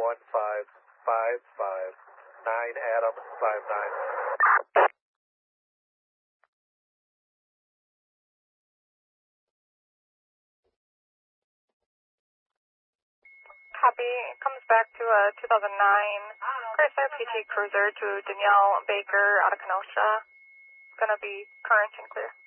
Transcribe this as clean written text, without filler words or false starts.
9 Adam 59. Copy. It comes back to 2009 Chrysler PT Cruiser to Danielle Baker out of Kenosha. It's going to be current and clear.